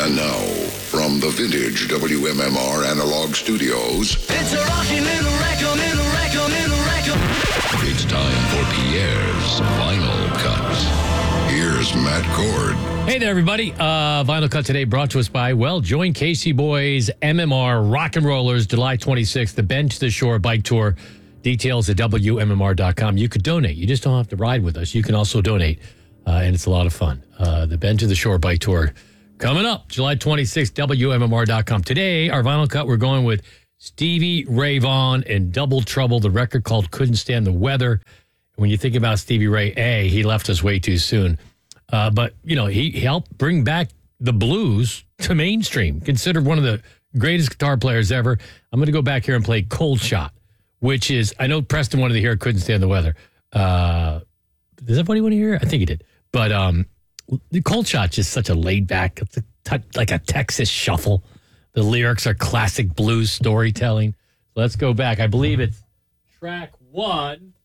And now, from the vintage WMMR Analog Studios, It's a rockin' little record, little record, little record. it's time for Pierre's Vinyl Cut. Here's Matt Cord. Hey there, everybody. Vinyl Cut today brought to us by, join Casey Boys MMR Rock and Rollers July 26th, the Bend to the Shore Bike Tour. Details at WMMR.com. You could donate. You just don't have to ride with us. You can also donate, and it's a lot of fun. The Bend to the Shore Bike Tour coming up July 26th, WMMR.com. Today, our Vinyl Cut, we're going with Stevie Ray Vaughan and Double Trouble, the record called Couldn't Stand the Weather. When you think about Stevie Ray, he left us way too soon. But, he helped bring back the blues to mainstream. Considered one of the greatest guitar players ever. I'm going to go back here and play Cold Shot, which is, I know Preston wanted to hear Couldn't Stand the Weather. Does everybody want to hear it? I think he did. But the Cold Shot's just such a laid back, like a Texas shuffle. The lyrics are classic blues storytelling. Let's go back. I believe it's track 1.